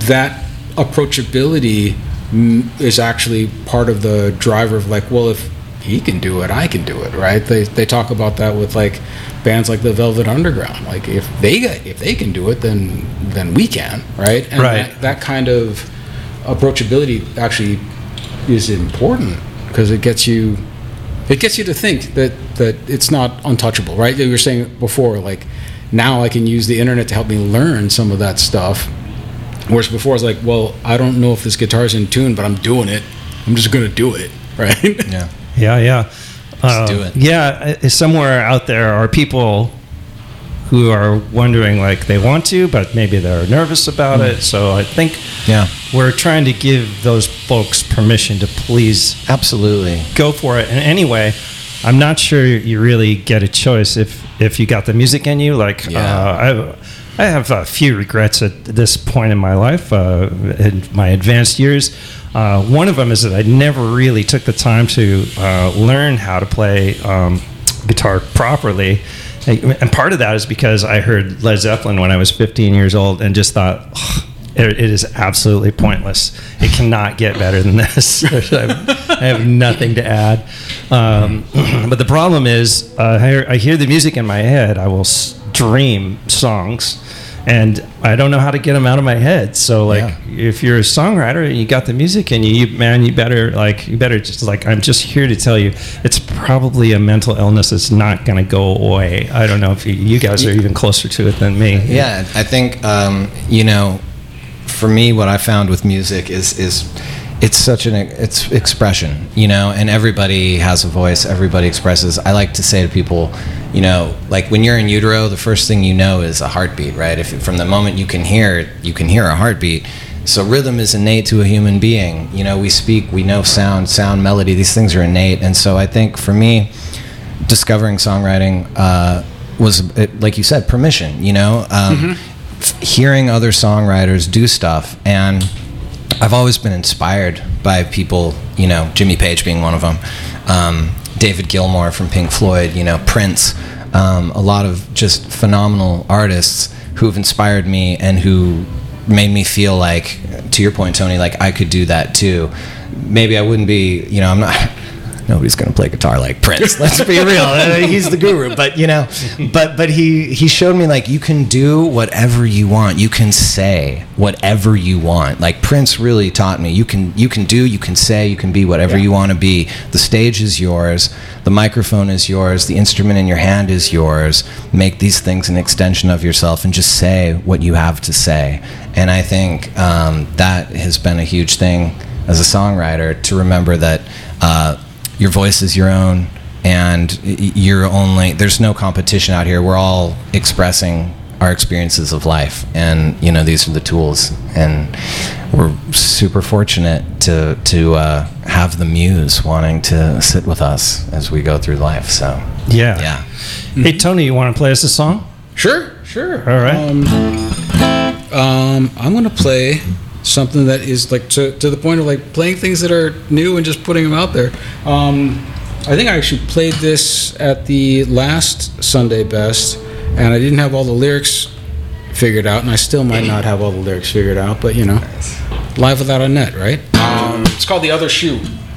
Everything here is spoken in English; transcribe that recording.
that approachability is actually part of the driver of like, well, if he can do it, I can do it, right? They talk about that with like bands like the Velvet Underground. Like if they can do it, then we can, right? And right. That kind of approachability actually is important because it gets you to think that it's not untouchable, right? You were saying before, like now I can use the internet to help me learn some of that stuff. Whereas before, it's like, well, I don't know if this guitar's in tune, but I'm doing it. I'm just going to do it, right? Yeah. Just do it. Yeah, somewhere out there are people who are wondering, like, they want to, but maybe they're nervous about it. So I think we're trying to give those folks permission to please absolutely go for it. And anyway, I'm not sure you really get a choice if you got the music in you. Like, I have a few regrets at this point in my life, in my advanced years. One of them is that I never really took the time to learn how to play guitar properly. And part of that is because I heard Led Zeppelin when I was 15 years old and just thought, it is absolutely pointless. It cannot get better than this. I have nothing to add. But the problem is, I hear the music in my head. I will dream songs, and I don't know how to get them out of my head. So, like, if you're a songwriter and you got the music in you, you better just like, I'm just here to tell you, it's probably a mental illness that's not going to go away. I don't know if you guys are even closer to it than me. Yeah, I think for me, what I found with music is it's such it's expression, and everybody has a voice, everybody expresses. I like to say to people, like when you're in utero, the first thing is a heartbeat, right? If from the moment you can hear it, you can hear a heartbeat. So rhythm is innate to a human being. We speak, we know sound, melody, these things are innate. And so I think for me, discovering songwriting was, like you said, permission, hearing other songwriters do stuff. And I've always been inspired by people, Jimmy Page being one of them, David Gilmour from Pink Floyd, Prince, a lot of just phenomenal artists who've inspired me and who made me feel like, to your point, Tony, like I could do that too. Maybe I wouldn't be, I'm not... Nobody's going to play guitar like Prince. Let's be real. He's the guru. But, but he showed me, like, you can do whatever you want. You can say whatever you want. Like, Prince really taught me. You can do, you can say, you can be whatever you want to be. The stage is yours. The microphone is yours. The instrument in your hand is yours. Make these things an extension of yourself and just say what you have to say. And I think that has been a huge thing as a songwriter, to remember that your voice is your own, and there's no competition out here. We're all expressing our experiences of life, and these are the tools, and we're super fortunate to have the muse wanting to sit with us as we go through life. So yeah. Hey, Tony, you want to play us a song? Sure. All right. I'm going to play something that is like to the point of like playing things that are new and just putting them out there. I think I actually played this at the last Sunday Best, and I didn't have all the lyrics figured out, and I still might not have all the lyrics figured out, but live without a net, right? It's called The Other Shoe.